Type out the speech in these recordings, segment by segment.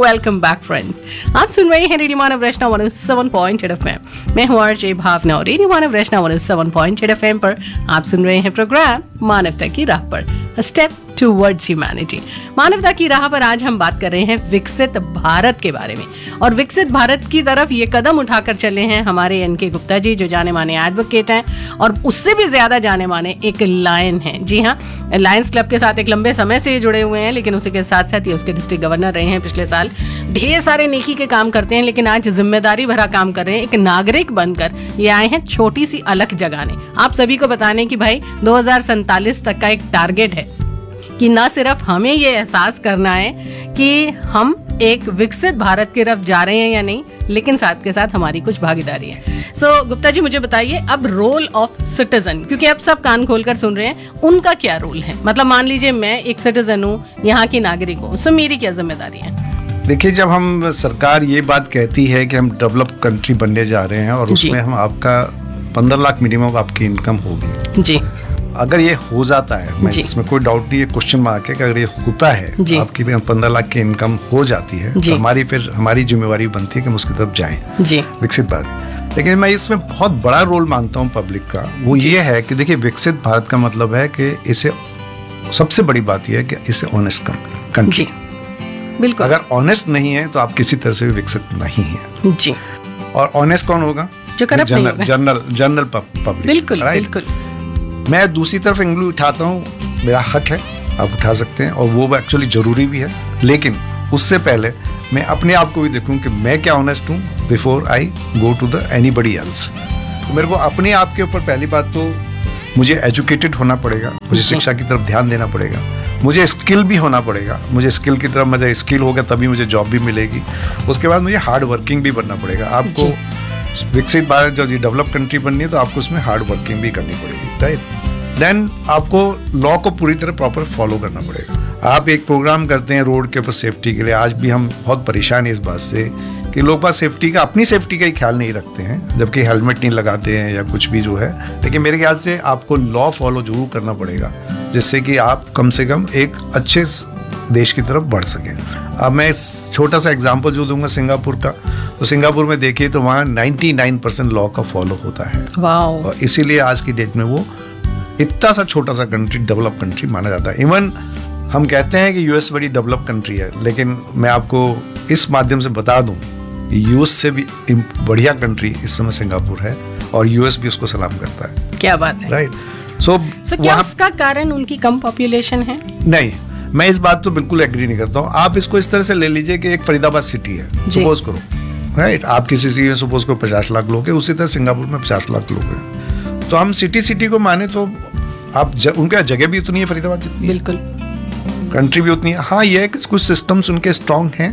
Welcome back friends. आप सुन रहे हैं रेडियो मानव रचना 107.8 FM। मैं हूं आरजे भावना और रेडियो मानव रचना 107.8 FM पर आप सुन रहे हैं प्रोग्राम मानवता की राह पर, अ स्टेप टुवर्ड्स ह्यूमैनिटी। मानवता की राह पर आज हम बात कर रहे हैं विकसित भारत के बारे में, और विकसित भारत की तरफ ये कदम उठाकर चले हैं हमारे एनके गुप्ता जी, जो जाने माने एडवोकेट हैं और उससे भी ज्यादा जाने माने एक लायन हैं। जी हाँ, लायंस क्लब के साथ एक लंबे समय से जुड़े हुए हैं, लेकिन उसी के साथ साथ ये उसके डिस्ट्रिक्ट गवर्नर रहे हैं पिछले साल। ढेर सारे नेकी के काम करते हैं, लेकिन आज जिम्मेदारी भरा काम कर रहे हैं। एक नागरिक बनकर ये आए हैं छोटी सी अलख जगाने, आप सभी को बताने कि भाई 2047 तक का एक टारगेट है कि ना सिर्फ हमें ये एहसास करना है कि हम एक विकसित भारत की तरफ जा रहे हैं या नहीं, लेकिन साथ के साथ हमारी कुछ भागीदारी है। सो गुप्ता जी, मुझे बताइए अब रोल ऑफ सिटीजन, क्योंकि अब सब कान खोलकर सुन रहे हैं, उनका क्या रोल है? मतलब मान लीजिए मैं एक सिटीजन हूँ, यहाँ की नागरिक हूँ, सो मेरी क्या जिम्मेदारी है? देखिए, जब हम सरकार ये बात कहती है कि हम डेवलप कंट्री बनने जा रहे हैं और उसमें हम आपका 15 लाख मिनिमम आपकी इनकम होगी जी, अगर ये हो जाता है, मैं इसमें कोई डाउट नहीं है, क्वेश्चन मार्क है कि अगर ये होता है, आपकी 15 लाख की इनकम हो जाती है, तो हमारी जिम्मेवारी बनती है कि हम उसकी तरफ जाएं, विकसित भारत। लेकिन मैं इसमें बहुत बड़ा रोल मानता हूँ पब्लिक का, वो ये है कि देखिए, विकसित भारत का मतलब है कि इसे, सबसे बड़ी बात यह है कि इसे ऑनेस्ट कंट्री, बिल्कुल, अगर ऑनेस्ट नहीं है तो आप किसी तरह से भी विकसित नहीं है जी। और ऑनेस्ट कौन होगा? जो जनरल पब्लिक, बिल्कुल बिल्कुल। मैं दूसरी तरफ एंगल उठाता हूँ, मेरा हक है, आप उठा सकते हैं, और वो एक्चुअली जरूरी भी है, लेकिन उससे पहले मैं अपने आप को भी देखूं कि मैं क्या ऑनेस्ट हूँ before I go to the anybody else. तो मेरे को अपने आप के ऊपर पहली बात तो मुझे एजुकेटेड होना पड़ेगा, मुझे शिक्षा की तरफ ध्यान देना पड़ेगा, मुझे स्किल भी होना पड़ेगा, मुझे स्किल की तरफ, मुझे स्किल होगा तभी मुझे जॉब भी मिलेगी। उसके बाद मुझे हार्ड वर्किंग भी बनना पड़ेगा। आपको विकसित भारत जो डेवलप कंट्री बननी है तो आपको उसमें हार्ड वर्किंग भी करनी पड़ेगी, राइट। देन आपको लॉ को पूरी तरह प्रॉपर फॉलो करना पड़ेगा। आप एक प्रोग्राम करते हैं रोड के ऊपर सेफ्टी के लिए, आज भी हम बहुत परेशान हैं इस बात से कि लोग बात सेफ्टी का, अपनी सेफ्टी का ही ख्याल नहीं रखते हैं, जबकि हेलमेट नहीं लगाते हैं या कुछ भी जो है। लेकिन मेरे ख्याल से आपको लॉ फॉलो जरूर करना पड़ेगा, जिससे कि आप कम से कम एक अच्छे देश की तरफ बढ़ सकें। अब मैं छोटा सा एग्जांपल जो दूंगा सिंगापुर का, तो सिंगापुर में देखिए तो वहाँ 99% लॉ का फॉलो होता है, और इसीलिए आज की डेट में वो इतना सा छोटा सा कंट्री, डेवलप कंट्री माना जाता है। इवन हम कहते हैं कि यूएस बड़ी डेवलप कंट्री है, लेकिन मैं आपको इस माध्यम से बता दूं, यूएस से भी बढ़िया कंट्री इस समय सिंगापुर है, और यूएस भी उसको सलाम करता है। क्या बात है, राइट। सो क्या उसका कारण उनकी कम पॉपुलेशन है? नहीं, मैं इस बात तो बिल्कुल एग्री नहीं करता हूँ। आप इसको इस तरह से ले लीजिए कि एक फरीदाबाद सिटी है, सपोज करो, राइट। आप किसी सिटी में सपोज करो 50 लाख लोग हैं, उसी तरह सिंगापुर में 50 लाख लोग हैं। तो हम सिटी को माने तो आप उनका जगह भी उतनी है फरीदाबाद जितनी, बिल्कुल, कंट्री भी उतनी है। हाँ, ये है कि कुछ सिस्टम्स उनके स्ट्रांग हैं।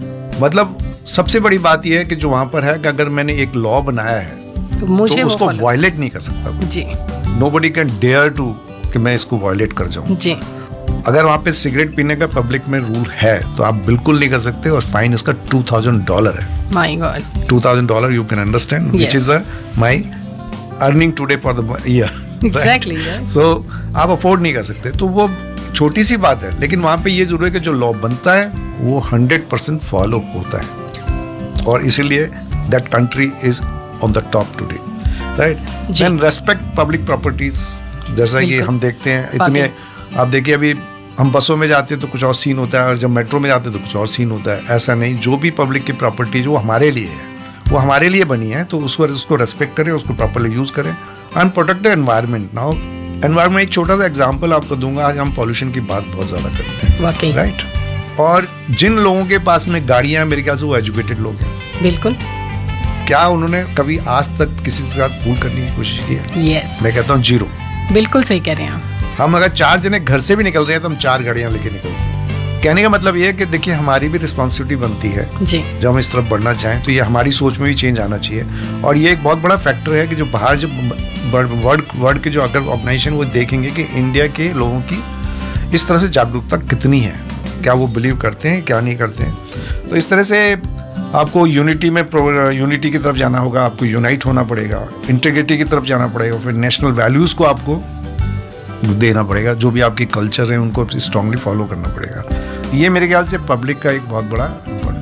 मतलब सबसे बड़ी बात यह है कि जो वहां पर है कि अगर मैंने एक लॉ बनाया है तो उसको वायलेट नहीं कर सकता जी। नोबडी कैन डेयर टू कि मैं इसको वायलेट कर जाऊं जी। अगर वहां पे सिगरेट पीने का पब्लिक में रूल है तो आप बिल्कुल नहीं कर सकते, और फाइन उसका $2,000 है। My God, $2,000 you can understand which is my earning today for the year, exactly. सो आप अफोर्ड नहीं कर सकते, तो वो छोटी सी बात है। लेकिन वहां पे ये जरूर है कि जो लॉ बनता है वो 100% फॉलो होता है, और इसीलिए that country is on the top today, right. Then respect public properties, जैसा कि हम देखते हैं इतने, आप देखिए अभी हम बसों में जाते हैं तो कुछ और सीन होता है, और जब मेट्रो में जाते हैं तो कुछ और सीन होता है। ऐसा नहीं, जो भी पब्लिक की प्रॉपर्टीज वो हमारे लिए है, वो हमारे लिए बनी है, तो उसको रेस्पेक्ट करें, उसको प्रॉपर्ली यूज करें, and protect the environment. Now environment, एक छोटा सा एग्जांपल आपको दूंगा। आज हम पॉल्यूशन की बात बहुत ज्यादा करते हैं, वाकई, राइट। और जिन लोगों के पास में गाड़ियां, मेरे ख्याल से वो एजुकेटेड लोग हैं, बिल्कुल। क्या उन्होंने कभी आज तक किसी के साथ भूल करने की कोशिश की है? यस, मैं कहता हूँ 0। बिल्कुल सही कह रहे हैं आप। हम अगर 4 जने घर से भी निकल रहे हैं तो हम 4 गाड़ियां लेके निकलते हैं। कहने का मतलब ये है कि देखिए, हमारी भी रिस्पॉन्सिबिलिटी बनती है जी, जब हम इस तरफ बढ़ना चाहें तो ये हमारी सोच में भी चेंज आना चाहिए। और ये एक बहुत बड़ा फैक्टर है कि जो बाहर, जो वर्ल्ड के जो अगर ऑर्गेनाइजेशन, वो देखेंगे कि इंडिया के लोगों की इस तरह से जागरूकता कितनी है, क्या वो बिलीव करते हैं, क्या नहीं करते हैं। तो इस तरह से आपको यूनिटी की तरफ जाना होगा, आपको यूनाइट होना पड़ेगा, इंटीग्रिटी की तरफ जाना पड़ेगा, फिर नेशनल वैल्यूज़ को आपको देना पड़ेगा, जो भी आपकी कल्चर है उनको स्ट्रांगली फॉलो करना पड़ेगा। ये मेरे ख्याल से पब्लिक का एक बहुत बड़ा इम्पोर्टेंट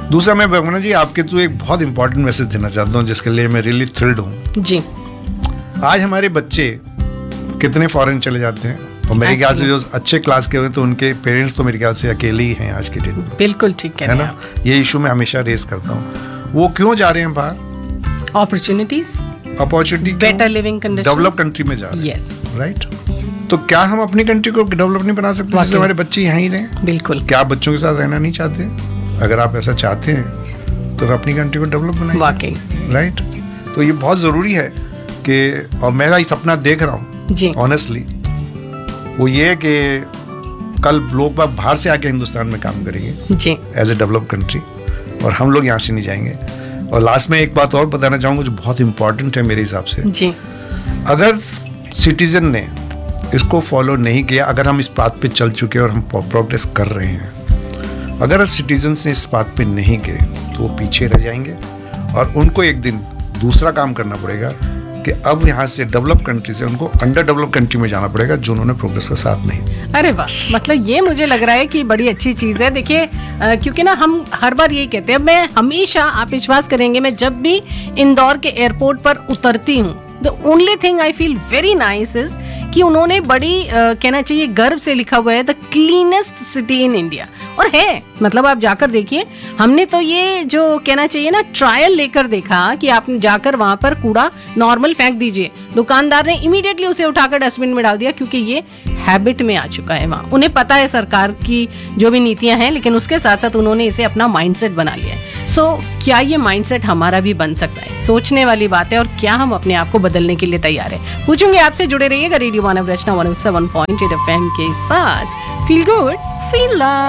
दूसरा मैं भावना जी आपके तो एक बहुत इंपॉर्टेंट मैसेज देना चाहता हूँ जिसके लिए मैं रियली थ्रिल्ड हूँ जी। आज हमारे बच्चे कितने फॉरेन चले जाते हैं और मेरे ख्याल से जो अच्छे क्लास के हुए तो उनके पेरेंट्स तो मेरे ख्याल से अकेले ही हैं आज के डेट में। बिल्कुल ठीक कह है रहे हैं ना, ये इशू मैं हमेशा रेस करता हूँ। वो क्यों जा रहे हैं बाहर? आप। Opportunities, opportunity, better living conditions, develop country में जा रहे हैं। Yes, right. तो क्या हम अपनी कंट्री को डेवलप नहीं बना सकते जिससे हमारे बच्चे यहाँ ही रहें? बिल्कुल। क्या आप बच्चों के साथ रहना नहीं चाहते? अगर आप ऐसा चाहते हैं तो अपनी कंट्री को डेवलप बनाइए। वाकई, राइट। तो ये बहुत ज़रूरी है कि, और मेरा ये सपना देख रहा हूँ जी, ऑनेस्टली, वो ये है कि कल लोग बाहर से आके हिंदुस्तान में काम करेंगे जी, एज ए डेवलप कंट्री, और हम लोग यहाँ से नहीं जाएंगे। और लास्ट में एक बात और बताना चाहूँगा जो बहुत इंपॉर्टेंट है मेरे हिसाब से। जी, अगर सिटीजन ने इसको फॉलो नहीं किया, अगर हम इस बात पे चल चुके हैं और हम प्रोग्रेस कर रहे हैं, अगर सिटीजन्स ने इस बात पे नहीं किए तो वो पीछे रह जाएंगे और उनको एक दिन दूसरा काम करना पड़ेगा कि अब यहाँ से डेवलप कंट्री से उनको अंडर डेवलप कंट्री में जाना पड़ेगा जो उन्होंने प्रोग्रेस का साथ नहीं। अरे वाह, मतलब ये मुझे लग रहा है कि बड़ी अच्छी चीज़ है। देखिए क्योंकि ना हम हर बार यही कहते हैं, मैं हमेशा, आप विश्वास करेंगे, मैं जब भी इंदौर के एयरपोर्ट पर उतरती हूँ, the only thing I feel very nice is कि उन्होंने बड़ी कहना चाहिए गर्व से लिखा हुआ है the cleanest city in India. और है, मतलब आप जाकर देखिए, हमने तो ये जो कहना चाहिए ना ट्रायल लेकर देखा कि आप जाकर वहां पर कूड़ा नॉर्मल फेंक दीजिए, दुकानदार ने इमीडिएटली उसे उठाकर डस्टबिन में डाल दिया क्योंकि ये हैबिट में आ चुका है वहाँ। उन्हें पता है सरकार की जो भी नीतियां हैं, लेकिन उसके साथ साथ उन्होंने इसे अपना माइंडसेट बना लिया है। सो क्या ये माइंडसेट हमारा भी बन सकता है? सोचने वाली बात है। और क्या हम अपने आप को बदलने के लिए तैयार है? पूछूंगे आपसे। जुड़े रहिएगा रेडियो मानव रचना 107.8 FM के साथ। Feel good, feel love.